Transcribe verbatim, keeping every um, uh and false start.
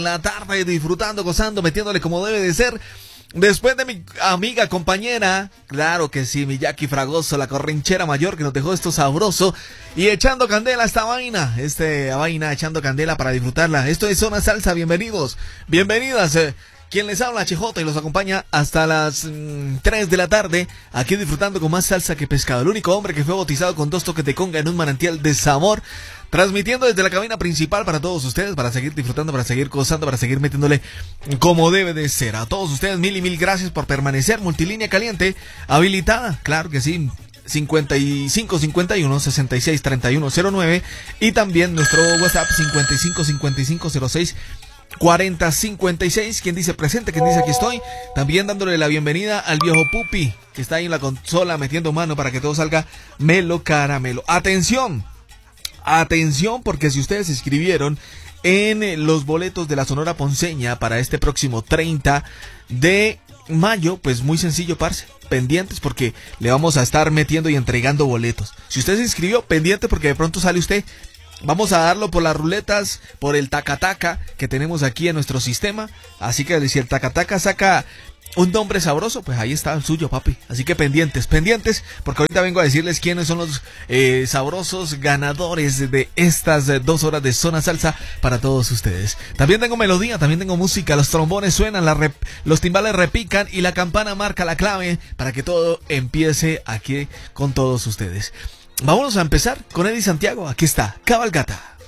La tarde disfrutando, gozando, metiéndole como debe de ser. Después de mi amiga, compañera, claro que sí, mi Jackie Fragoso, la corrinchera mayor que nos dejó esto sabroso y echando candela a esta vaina, este vaina echando candela para disfrutarla. Esto es Zona Salsa, bienvenidos, bienvenidas. Eh. Quien les habla, H J, y los acompaña hasta las mmm, tres de la tarde, aquí disfrutando con más salsa que pescado. El único hombre que fue bautizado con dos toques de conga en un manantial de sabor, transmitiendo desde la cabina principal para todos ustedes, para seguir disfrutando, para seguir gozando, para seguir metiéndole como debe de ser. A todos ustedes, mil y mil gracias por permanecer. Multilínea caliente, habilitada, claro que sí. cincuenta y cinco cincuenta y uno sesenta y seis treinta y uno cero nueve y también nuestro WhatsApp cincuenta y cinco cincuenta y cinco cero seis cuarenta cincuenta y seis. Quien dice presente, quien dice aquí estoy. También dándole la bienvenida al viejo Pupi, que está ahí en la consola metiendo mano para que todo salga melo caramelo. Atención, atención, porque si ustedes se inscribieron en los boletos de la Sonora Ponceña para este próximo treinta de mayo, pues muy sencillo, parce, pendientes porque le vamos a estar metiendo y entregando boletos. Si usted se inscribió, pendiente porque de pronto sale usted. Vamos a darlo por las ruletas, por el tacataca que tenemos aquí en nuestro sistema. Así que si el tacataca saca un nombre sabroso, pues ahí está el suyo, papi. Así que pendientes, pendientes, porque ahorita vengo a decirles quiénes son los eh, sabrosos ganadores de estas eh, dos horas de Zona Salsa para todos ustedes. También tengo melodía, también tengo música, los trombones suenan, la rep, los timbales repican y la campana marca la clave para que todo empiece aquí con todos ustedes. Vámonos a empezar con Eddie Santiago. Aquí está, Cabalgata.